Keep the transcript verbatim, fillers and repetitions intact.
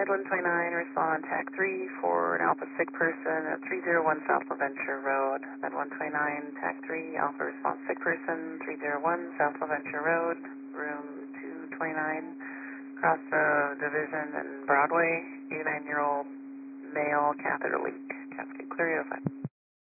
one twenty-nine, respond TAC three for an Alpha sick person at three oh one South LaVenture Road. Med one twenty-nine, TAC three, Alpha response sick person, three oh one South LaVenture Road, room two twenty-nine, across the Division and Broadway, eighty-nine-year-old male catheter leak. Cascade clear, oh five.